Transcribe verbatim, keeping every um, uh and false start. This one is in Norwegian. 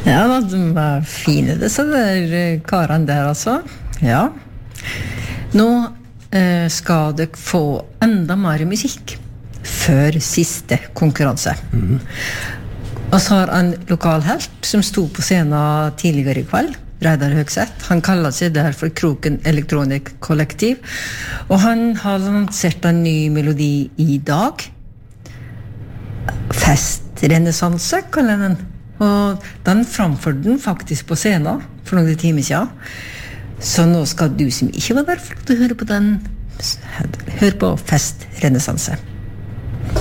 Ja, da, de var fine disse der karene der altså. Ja. Nå eh, skal dere få enda mer musikk før siste konkurranse. Mm. Og så har en lokal helt som stod på scenen tidligere i kveld, Reidar Høgseth. Han kaller seg der for Kroken Electronic Kollektiv. Og han har lansert en ny melodi i dag. Festrenessanse, kaller den. Og den framførte den faktisk på scenen for noen timer siden. Så nå skal du som ikke var der for å høre på den, høre på Festrenessanse.